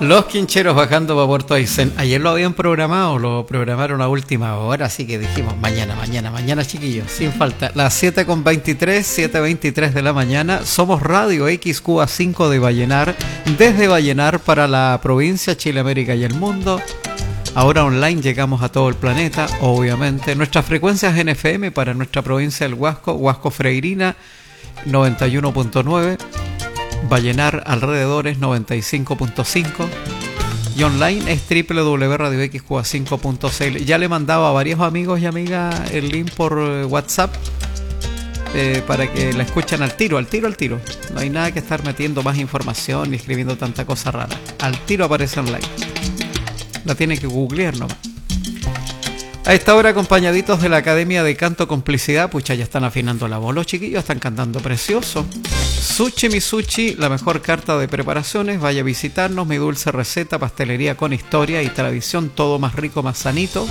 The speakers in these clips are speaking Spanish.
Los quincheros bajando para Puerto Aysén. Ayer lo habían programado, lo programaron a última hora, así que dijimos mañana, chiquillos, sin falta. Las 7:23 de la mañana. Somos Radio XQA5 de Vallenar, desde Vallenar para la provincia, Chile, América y el mundo. Ahora online llegamos a todo el planeta, obviamente. Nuestras frecuencias en FM para nuestra provincia del Huasco, Huasco Freirina 91.9. Vallenar alrededores 95.5 y online es www.radioxqa5.cl. Ya le mandaba a varios amigos y amigas el link por WhatsApp para que la escuchen al tiro. No hay nada que estar metiendo más información ni escribiendo tanta cosa rara. Al tiro aparece online. La tienen que googlear nomás. A esta hora, acompañaditos de la Academia de Canto Complicidad, pucha, ya están afinando la voz los chiquillos, están cantando precioso. Sushi Mi Sushi, la mejor carta de preparaciones, vaya a visitarnos, mi dulce receta, pastelería con historia y tradición, todo más rico, más sanito.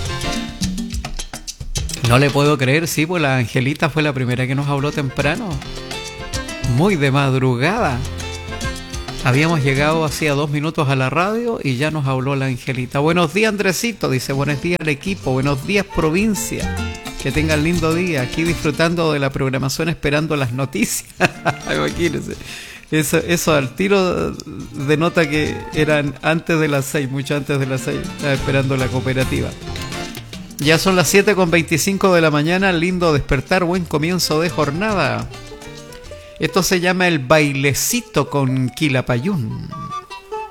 No le puedo creer, sí, pues la Angelita fue la primera que nos habló temprano, muy de madrugada. Habíamos llegado hacía 2 minutos a la radio y ya nos habló la Angelita. Buenos días, Andresito, dice, buenos días al equipo, buenos días, provincia. Que tengan lindo día, aquí disfrutando de la programación, esperando las noticias. Imagínense, eso al tiro denota que eran antes de las 6, mucho antes de las 6, estaba esperando la cooperativa. Ya son las 7:25 de la mañana, lindo despertar, buen comienzo de jornada. Esto se llama el bailecito con Quilapayún.